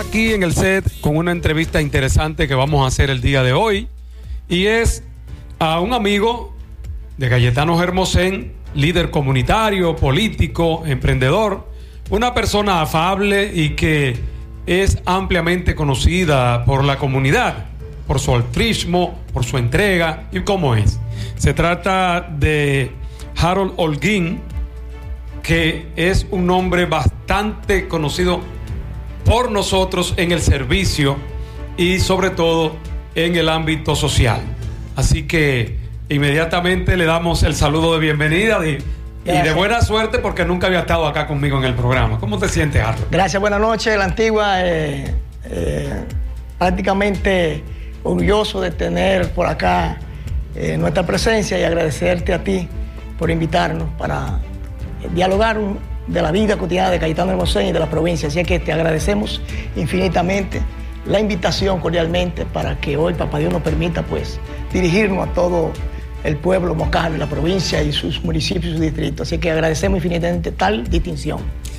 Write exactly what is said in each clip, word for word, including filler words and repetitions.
aquí en el set con una entrevista interesante que vamos a hacer el día de hoy, y es a un amigo de Cayetano Hermosén, líder comunitario, político, emprendedor, una persona afable y que es ampliamente conocida por la comunidad, por su altruismo, por su entrega y cómo es. Se trata de Harold Holguín, que es un hombre bastante conocido por nosotros en el servicio y sobre todo en el ámbito social. Así que inmediatamente le damos el saludo de bienvenida y, y de buena suerte, porque nunca había estado acá conmigo en el programa. ¿Cómo te sientes, Harold? Gracias, buenas noches. La Antigua, eh, eh, prácticamente orgulloso de tener por acá eh, nuestra presencia, y agradecerte a ti por invitarnos para dialogar un, de la vida cotidiana de Cayetano Hermosén y de la provincia. Así que te agradecemos infinitamente la invitación, cordialmente, para que hoy Papá Dios nos permita pues dirigirnos a todo el pueblo mocano, la provincia y sus municipios y sus distritos. Así que agradecemos infinitamente tal distinción.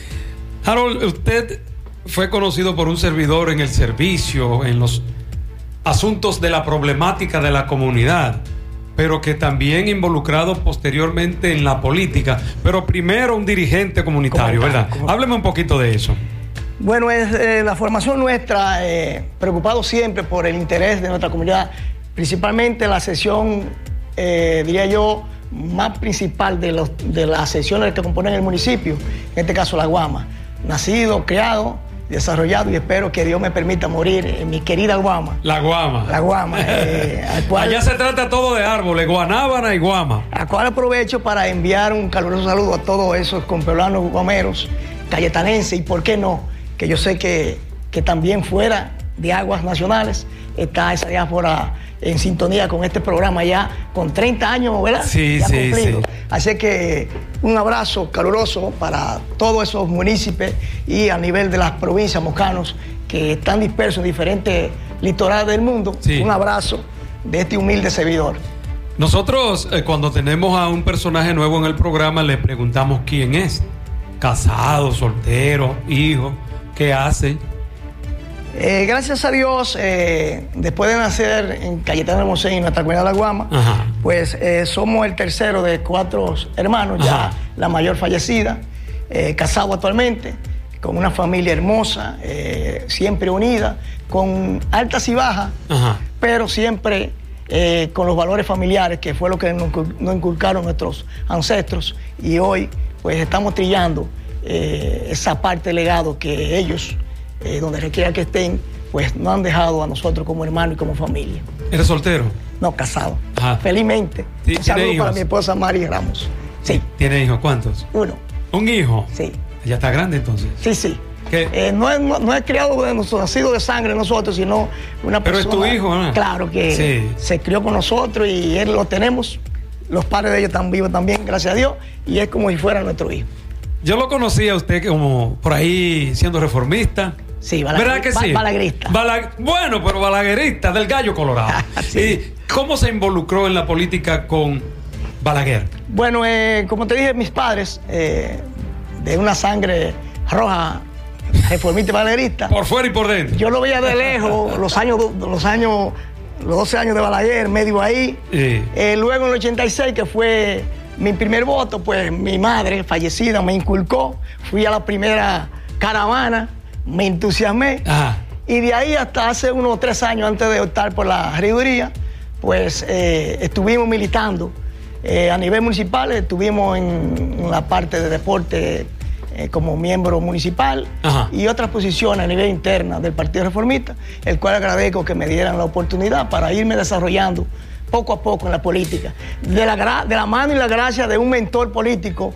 Harold, usted fue conocido por un servidor en el servicio, en los asuntos de la problemática de la comunidad, pero que también involucrado posteriormente en la política, pero primero un dirigente comunitario, ¿verdad? ¿Cómo? Hábleme un poquito de eso. Bueno, es eh, la formación nuestra, eh, preocupado siempre por el interés de nuestra comunidad, principalmente la sesión, eh, diría yo, más principal de, los, de las sesiones que componen el municipio, en este caso La Guama. Nacido, creado, desarrollado, y espero que Dios me permita morir en mi querida Guama. La Guama. La Guama. Eh, al cual, Allá se trata todo de árboles, guanábana y guama. A cual aprovecho para enviar un caluroso saludo a todos esos compeblanos guameros, cayetanenses, y por qué no, que yo sé que, que también fuera de aguas nacionales está esa diáspora en sintonía con este programa ya con treinta años, ¿verdad? Sí, ya sí, cumplido. sí. Así que un abrazo caluroso para todos esos municipios y a nivel de las provincias mocanos que están dispersos en diferentes litorales del mundo. Sí. Un abrazo de este humilde servidor. Nosotros, eh, cuando tenemos a un personaje nuevo en el programa, le preguntamos quién es. Casado, soltero, hijo, ¿qué hace? Eh, gracias a Dios, eh, después de nacer en Cayetano Hermosén, en nuestra comunidad de La Guama, Ajá. pues eh, somos el tercero de cuatro hermanos, Ajá. ya la mayor fallecida, eh, casado actualmente, con una familia hermosa, eh, siempre unida, con altas y bajas, Ajá. pero siempre eh, con los valores familiares, que fue lo que nos, nos inculcaron nuestros ancestros, y hoy pues estamos trillando eh, esa parte del legado que ellos, Eh, donde requiera que estén, pues no han dejado a nosotros como hermanos y como familia. ¿Eres soltero? No, casado. Ajá. Felizmente. ¿Sí, un saludo hijos? para mi esposa Mari Ramos. Sí. ¿Tiene hijos cuántos? Uno. ¿Un hijo? Sí. ¿Ya está grande entonces? Sí, sí. Eh, no, es, no, no es criado de nosotros, nacido de sangre de nosotros, sino una Pero persona. Pero es tu hijo, ¿no? Claro que sí. Se crió con nosotros y él lo tenemos. Los padres de ellos están vivos también, gracias a Dios, y es como si fuera nuestro hijo. Yo lo conocí a usted como por ahí siendo reformista. Sí, Balaguer, ¿verdad que sí? Balaguerista. Balag, bueno, pero balaguerista, del gallo colorado. Sí. ¿Y cómo se involucró en la política con Balaguer? Bueno, eh, como te dije, mis padres, eh, de una sangre roja, reformista y balaguerista. Por fuera y por dentro. Yo lo veía de lejos, los años, los años, los doce años de Balaguer, medio ahí. Sí. Eh, luego en el ochenta y seis, que fue mi primer voto, pues mi madre, fallecida, me inculcó. Fui a la primera caravana. Me entusiasmé. Ajá. Y de ahí hasta hace unos tres años, antes de optar por la regiduría, pues eh, estuvimos militando eh, a nivel municipal. Estuvimos en, en la parte de deporte eh, como miembro municipal. Ajá. Y otras posiciones a nivel interna del Partido Reformista, el cual agradezco que me dieran la oportunidad para irme desarrollando poco a poco en la política, de la, de la mano y la gracia de un mentor político